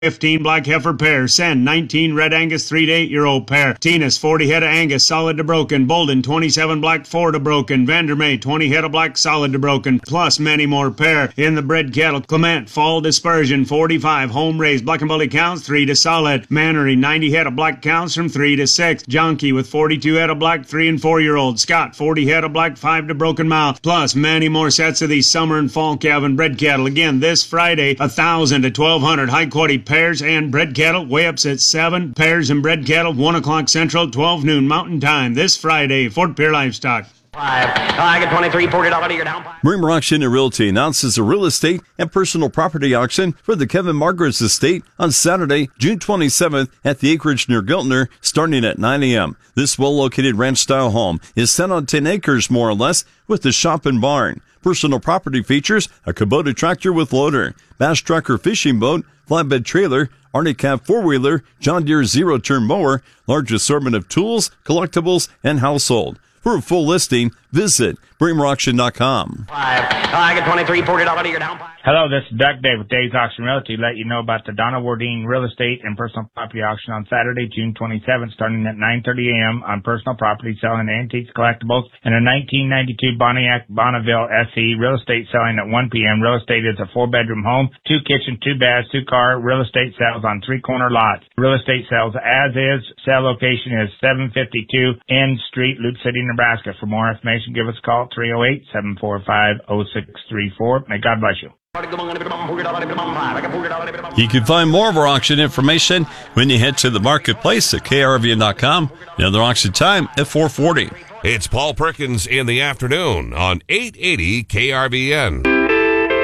15 black heifer pair. Send 19 red Angus 3 to 8-year-old pair. Tenus 40 head of Angus solid to broken. Bolden 27 black 4 to broken. Vandermeer 20 head of black solid to broken. Plus many more pair in the bred cattle. Clement fall dispersion 45 home raised black and bully counts 3 to solid. Mannery 90 head of black counts from 3 to 6. Jonky with 42 head of black 3 and 4-year-old. Scott 40 head of black 5 to broken mouth. Plus many more sets of these summer and fall calf and bred cattle. Again this Friday 1,000 to 1,200 high quality pairs and bred cattle. Weigh-ups at 7. Pairs and bred cattle 1 o'clock Central, 12 noon Mountain Time this Friday. Fort Pierre Livestock. I get 23, $40 you're down. Bremer Auction and Realty announces a real estate and personal property auction for the Kevin Margaret's estate on Saturday, June 27th at the acreage near Giltner, starting at 9 a.m. This well-located ranch-style home is set on 10 acres, more or less, with a shop and barn. Personal property features a Kubota tractor with loader, bass truck or fishing boat, flatbed trailer, Arctic Cat 4-wheeler, John Deere zero-turn mower, large assortment of tools, collectibles, and household. For a full listing, visit BremerAuction.com. I get 23, $40 you're down. Hello, this is Doug Day with Dave's Auction Realty. Let you know about the Donna Wardine Real Estate and Personal Property Auction on Saturday, June 27th, starting at 9:30 a.m. on personal property selling antiques, collectibles, and a 1992 Pontiac Bonneville SE. Real estate selling at 1 p.m. Real estate is a 4-bedroom home, 2 kitchen, 2 baths, 2-car. Real estate sales on 3-corner lots. Real estate sales as is. Sale location is 752 N Street, Loop City, Nebraska. For more information, give us a call at 308-745-0634. May God bless you. You can find more of our auction information when you head to the marketplace at krvn.com. Another auction time at 4:40. It's Paul Perkins in the afternoon on 880 KRVN.